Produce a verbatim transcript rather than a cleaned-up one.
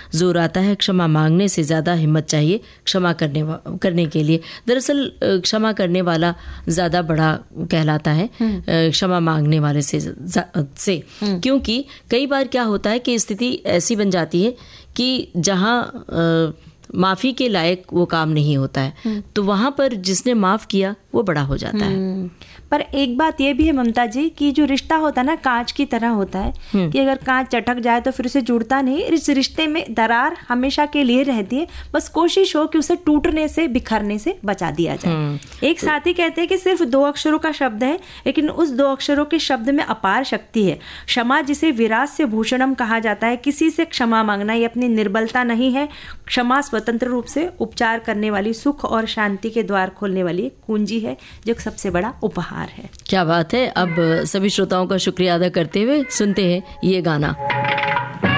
जोर आता है क्षमा मांगने से ज़्यादा हिम्मत चाहिए क्षमा करने करने के लिए। दरअसल क्षमा करने वाला ज़्यादा बड़ा कहलाता है क्षमा मांगने वाले से से क्योंकि कई बार क्या होता है कि स्थिति ऐसी बन जाती है कि जहाँ माफ़ी के लायक वो काम नहीं होता है, तो वहाँ पर जिसने माफ़ किया वो बड़ा हो जाता है। पर एक बात ये भी है ममता जी कि जो रिश्ता होता है ना कांच की तरह होता है कि अगर कांच चटक जाए तो फिर उसे जुड़ता नहीं, इस रिश्ते में दरार हमेशा के लिए रहती है, बस कोशिश हो कि उसे टूटने से बिखरने से बचा दिया जाए। एक साथी कहते हैं कि सिर्फ दो अक्षरों का शब्द है लेकिन उस दो अक्षरों के शब्द में अपार शक्ति है। क्षमा जिसे विरास्य भूषणम कहा जाता है, किसी से क्षमा मांगना ये अपनी निर्बलता नहीं है, क्षमा स्वतंत्र रूप से उपचार करने वाली सुख और शांति के द्वार खोलने वाली एक कुंजी है जो सबसे बड़ा उपहार है। क्या बात है। अब सभी श्रोताओं का शुक्रिया अदा करते हुए सुनते हैं ये गाना।